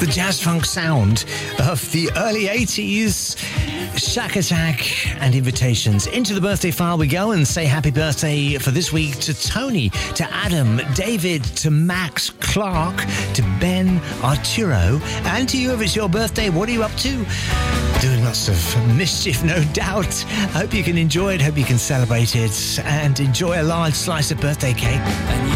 the jazz funk sound of the early 80s. Shack Attack and Invitations. Into the birthday file we go and say happy birthday for this week to Tony, to Adam, David, to Max, Clark, to Ben, Arturo, and to you if it's your birthday. What are you up to? Doing lots of mischief, no doubt. Hope you can enjoy it, hope you can celebrate it, and enjoy a large slice of birthday cake.